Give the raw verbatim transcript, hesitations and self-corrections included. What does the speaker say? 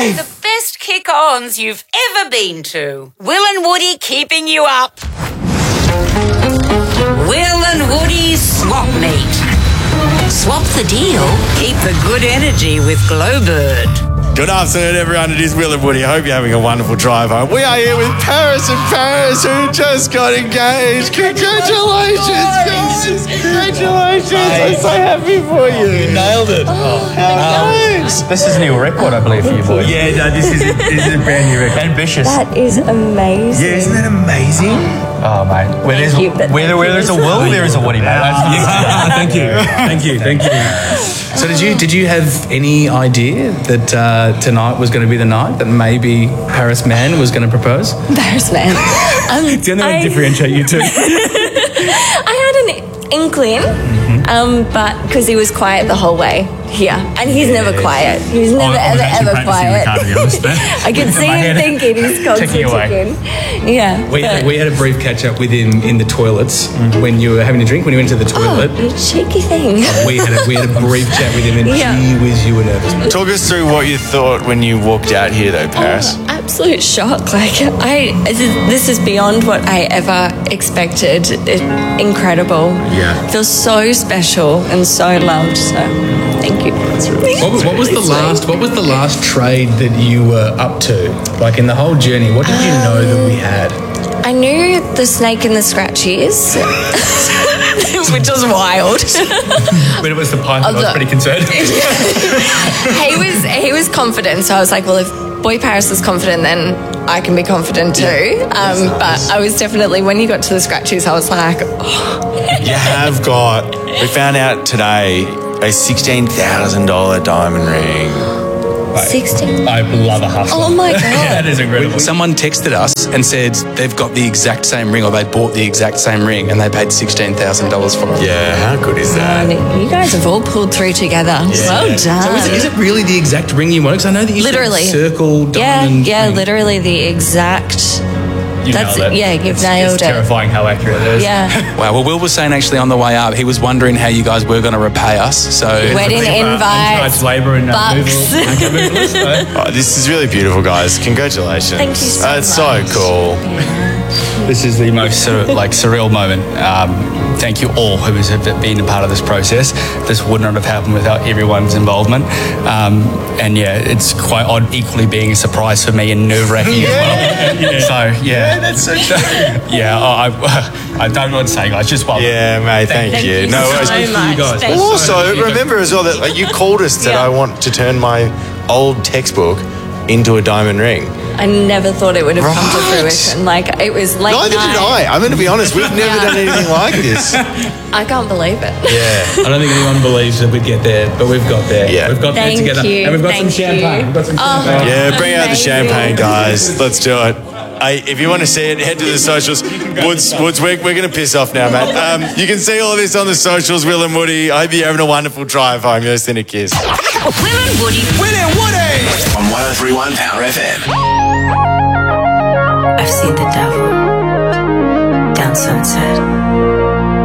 The best kick-ons you've ever been to. Will and Woody keeping you up. Will and Woody Swap Meet. Swap the deal, keep the good energy with Glowbird. Good afternoon, everyone. It is Will and Woody. I hope you're having a wonderful drive home. We are here with Paris and Paris, who just got engaged. Congratulations, guys! Congratulations! I'm so happy for you. You nailed it. Oh, how nice. This is a new record, I believe, for you, boy. Yeah, no, this is a, this is a brand new record. Ambitious. That is amazing. Yeah, isn't that amazing? Oh, mate. Where there's, you, but where, thank where you there's a so Will, much. there is a Woody, mate. Thank you, thank you, thank you. So did you did you have any idea that uh, tonight was going to be the night that maybe Paris Man was going to propose? Paris Man. Um, It's the only way to I- differentiate you two. I had an inkling, um, but because he was quiet the whole way here, and he's never quiet. He's never I was ever actually ever practicing quiet. the card, to be honest, but- I could see In my him head. thinking he's constantly Ticking away. ticking. Yeah. We had, but- we had a brief catch up with him in the toilets when you were having a drink, when you went to the toilet. Oh, you cheeky thing. We had a, we had a brief chat with him, and Yeah. gee whiz, you were nervous. Talk us through what you thought when you walked out here, though, Paris. Oh, absolute shock. Like, I, this is beyond what I ever expected. It, incredible. Yeah. Feels so special and so loved. So, thank you. What was, what was the Really last? What was the last trade that you were up to? Like in the whole journey, what did you know that we had? I knew the snake and the scratchies, which was wild. When it was the python, I was Although- pretty concerned. he was he was confident, so I was like, well, if Boy Paris is confident, then I can be confident too. Um, but I was definitely, when you got to the scratchies, I was like, oh. You have got, we found out today, a sixteen thousand dollars diamond ring. sixteen. I love a hustle. Oh my God. That is incredible. Someone texted us and said they've got the exact same ring, or they bought the exact same ring, and they paid sixteen thousand dollars for it. Yeah, how good is that? And you guys have all pulled through together. Well done. So is it, is it really the exact ring you want? Because I know that you said Literally. circle, yeah, diamond. yeah, ring. literally the exact. You That's nailed it. it. Yeah, you've It's- nailed it's it. terrifying how accurate it is. Yeah. Wow. Well, Will was saying actually on the way up, he was wondering how you guys were going to repay us. So Wedding invites, labour and bucks. Oh, this is really beautiful, guys. Congratulations. Thank you so That's much. so cool. This is the most sur- like surreal moment. Um, thank you all who has been a part of this process. This would not have happened without everyone's involvement. Um, and yeah, it's quite odd equally being a surprise for me and nerve-wracking Yeah. as well. So yeah, that's so true. yeah. I, I, I don't know what to say, guys. Just well. Yeah, mate, thank, Thank you. you No so worries. much. you guys. Thank Well, you. also, remember as well that like, you called us that Yeah. I want to turn my old textbook into a diamond ring. I never thought it would have come to Right. fruition. Like, it was late Neither night. did I. I'm going to be honest, we've never Yeah. done anything like this. I can't believe it. Yeah. I don't think anyone believes that we'd get there, but we've got there. Yeah. We've got Thank there together. you. And we've got Thank some champagne. you. We've got some Oh. champagne. Yeah, bring out the Amazing. champagne, guys. Let's do it. Hey, if you want to see it, head to the socials. Woods, Woods, we're, we're going to piss off now, mate. Um, you can see all of this on the socials, Will and Woody. I hope you're having a wonderful drive home. You're listening to Kiss. Will and Woody. Will and Woody! On one oh three point one Power F M. I've seen the devil down sunset.